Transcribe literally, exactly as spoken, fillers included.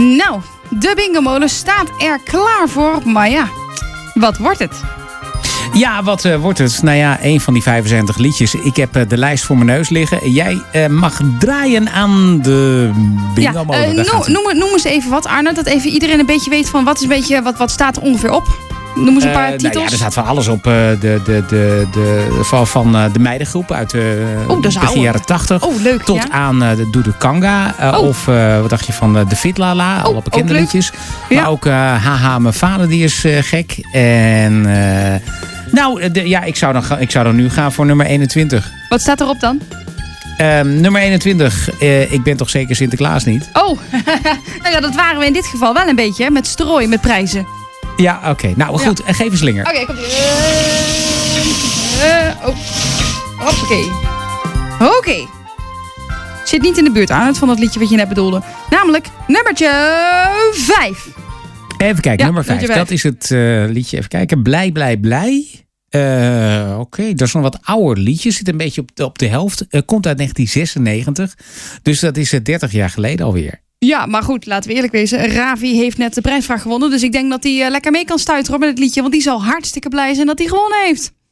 Nou, de bingo-molen staat er klaar voor. Maar ja, wat wordt het? Ja, wat uh, wordt het? Nou ja, een van die vijfenzeventig liedjes. Ik heb uh, de lijst voor mijn neus liggen. Jij uh, mag draaien aan de bingo-molen. Ja, uh, noem, noem, noem eens even wat, Arne. Dat even iedereen een beetje weet van wat, is een beetje, wat, wat staat er ongeveer op. Noem eens een paar uh, titels. Nou ja, er staat van alles op. Uh, de, de, de, de, van van uh, de meidengroep uit uh, oh, begin jaren tachtig. Oh, leuk, tot ja. aan uh, de Doede Kanga. Uh, oh. Of uh, wat dacht je van uh, de Fitlala. Oh, alle bekende liedjes. Ja. Maar ook uh, Haha, mijn vader die is uh, gek. En uh, nou, de, ja, ik zou, dan, ik zou dan nu gaan voor nummer eenentwintig. Wat staat erop dan? Uh, nummer eenentwintig. Uh, ik ben toch zeker Sinterklaas niet? Oh, nou ja, dat waren we in dit geval wel een beetje. Hè? Met strooi, met prijzen. Ja, oké. Okay. Nou, goed. Ja. Geef een slinger. Oké, okay, komt ie. Uh, uh, oh. Hoppakee. Oké. Okay. Zit niet in de buurt aan het van dat liedje wat je net bedoelde. Namelijk nummertje vijf. Even kijken, ja, nummer vijf. Dat is het uh, liedje. Even kijken. Blij, blij, blij. Uh, Oké, okay. Dat is nog wat ouder liedje. Zit een beetje op de, op de helft. Uh, komt uit negentien zesennegentig. Dus dat is uh, dertig jaar geleden alweer. Ja, maar goed, laten we eerlijk wezen. Ravi heeft net de prijsvraag gewonnen. Dus ik denk dat hij uh, lekker mee kan stuiteren met het liedje. Want die zal hartstikke blij zijn dat hij gewonnen heeft.